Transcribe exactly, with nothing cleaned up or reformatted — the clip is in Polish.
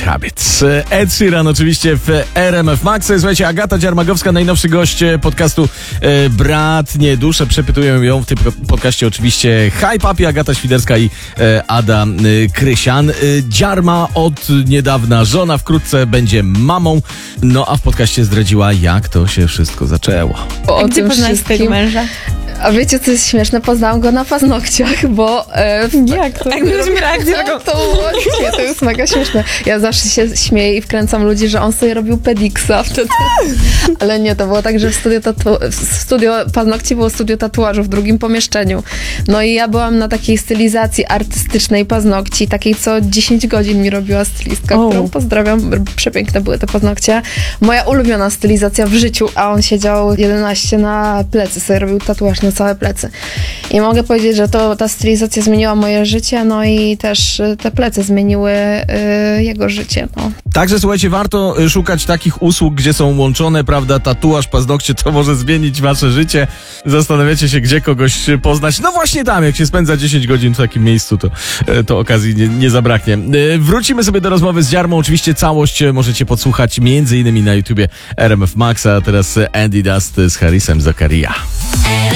Habits. Ed Sheeran oczywiście w R M F Max. Słuchajcie, Agata Dziarmagowska, najnowszy gość podcastu e, Bratnie Dusze. Przepytują ją w tym podcaście oczywiście Hi Papi, Agata Świderska i e, Ada e, Krysian. E, Dziarma od niedawna żona, wkrótce będzie mamą. No a w podcaście zdradziła, jak to się wszystko zaczęło. O A gdzie poznałeś tego męża? A wiecie, co jest śmieszne? Poznałam go na paznokciach, bo... E, w, Jak to? Jak mieliśmy reakcję taką... To, nie, to jest mega śmieszne. Ja zawsze się śmieję i wkręcam ludzi, że on sobie robił pediksa wtedy. Ale nie, to było tak, że w studio, tatu- w studio paznokci było studio tatuażu w drugim pomieszczeniu. No i ja byłam na takiej stylizacji artystycznej paznokci, takiej, co dziesięć godzin mi robiła stylistka, Oh. którą pozdrawiam. Przepiękne były te paznokcie. Moja ulubiona stylizacja w życiu, a on siedział jedenaście na plecy, sobie robił tatuaż na całe plecy. I mogę powiedzieć, że to ta stylizacja zmieniła moje życie, no i też y, te plecy zmieniły y, jego życie. No. Także słuchajcie, warto y, szukać takich usług, gdzie są łączone, prawda, tatuaż, paznokcie, to może zmienić wasze życie. Zastanawiacie się, gdzie kogoś y, poznać. No właśnie tam, jak się spędza dziesięć godzin w takim miejscu, to, y, to okazji nie, nie zabraknie. Y, wrócimy sobie do rozmowy z Dziarmą. Oczywiście całość y, możecie podsłuchać między innymi na YouTubie R M F Max, a teraz y, Andy Dust z Harrisem Zakaria.